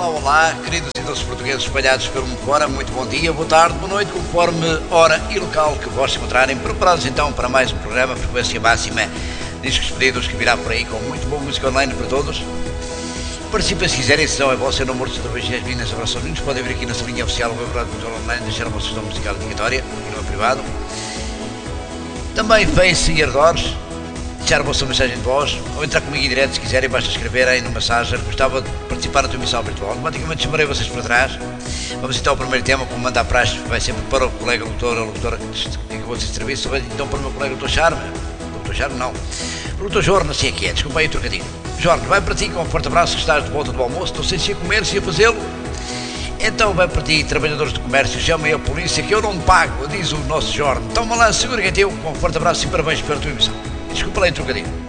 Olá, queridos e doces portugueses espalhados pelo mundo fora, muito bom dia, boa tarde, boa noite, conforme hora e local que vos encontrarem. Preparados então para mais um programa Frequência Máxima, discos pedidos, que virá por aí com muito boa música online para todos. Participem se quiserem, se não é vosso, no número de cervejas minhas abraços lindos, podem vir aqui na linha oficial do Web Online, deixar uma sugestão musical dedicatória, aqui no privado. Também Face e Ardores, deixar a vossa mensagem de voz, ou entrar comigo em direto se quiserem, basta escrever aí no Messenger, gostava de participar da tua emissão virtual. Automaticamente chamarei vocês para trás. Vamos então ao primeiro tema, como manda a praxe, vai sempre para o colega doutor, a locutora que acabou de serviço, vai então para o meu colega doutor Charme, não, o doutor Jorno, assim é que é, desculpa aí o trocadilho. Jorno, vai para ti com um forte abraço, que estás de volta do almoço, não sei se ia comer, se ia fazê-lo. Então vai para ti, trabalhadores de comércio, chamem a polícia que eu não pago, diz o nosso Jorno. Toma lá, segura que é teu, com um forte abraço e parabéns pela tua emissão. Desculpa lá em trocadilho.